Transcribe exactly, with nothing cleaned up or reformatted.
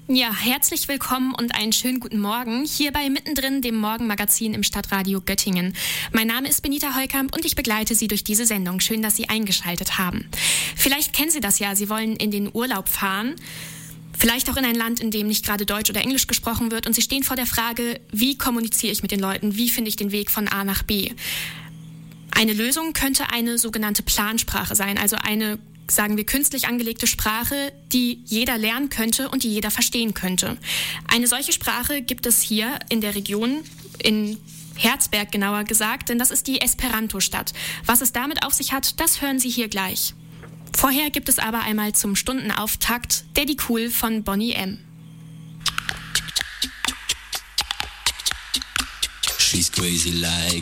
Ja, herzlich willkommen und einen schönen guten Morgen hier bei Mittendrin, dem Morgenmagazin im Stadtradio Göttingen. Mein Name ist Benita Heukamp und ich begleite Sie durch diese Sendung. Schön, dass Sie eingeschaltet haben. Vielleicht kennen Sie das ja, Sie wollen in den Urlaub fahren, vielleicht auch in ein Land, in dem nicht gerade Deutsch oder Englisch gesprochen wird und Sie stehen vor der Frage, wie kommuniziere ich mit den Leuten, wie finde ich den Weg von A nach B? Eine Lösung könnte eine sogenannte Plansprache sein, also eine, sagen wir, künstlich angelegte Sprache, die jeder lernen könnte und die jeder verstehen könnte. Eine solche Sprache gibt es hier in der Region, in Herzberg genauer gesagt, denn das ist die Esperanto-Stadt. Was es damit auf sich hat, das hören Sie hier gleich. Vorher gibt es aber einmal zum Stundenauftakt Daddy Cool von Boney M. She's crazy like